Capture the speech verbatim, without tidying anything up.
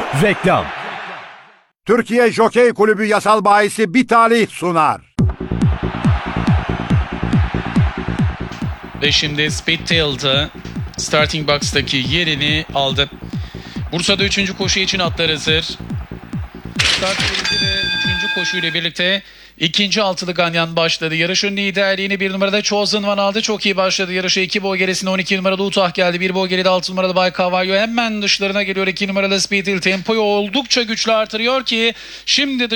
Reklam. Türkiye Jokey Kulübü yasal bahisi bir talih sunar. Ve şimdi Speedtail'da starting box'taki yerini aldı. Bursa'da üçüncü koşu için atlar hazır. Start verildi ve üçüncü koşuyla birlikte ikinci altılı ganyan başladı. Yarışın liderliğini bir numarada Chosen One aldı. Çok iyi başladı. Yarışa iki boy gerisinde on iki numaralı Utah geldi. Bir boy geride altı numaralı Bay Cavallo hemen dışlarına geliyor. iki numaralı Speedtail tempoyu oldukça güçlü artırıyor ki şimdi